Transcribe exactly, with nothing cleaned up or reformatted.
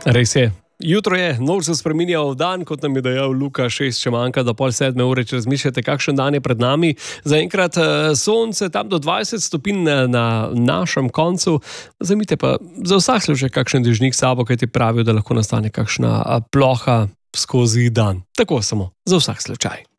Res je. Jutro je, noč se spreminja v dan, kot nam je dejal Luka, šest še manjka do pol sedme ure, če razmišljate, kakšen dan je pred nami. Zaenkrat sonce tam do dvajset stopinj na našem koncu, vzemite pa za vsak slučaj kakšen dežnik sabo, kaj ti pravijo, da lahko nastane kakšna ploha skozi dan. Tako samo, za vsak slučaj.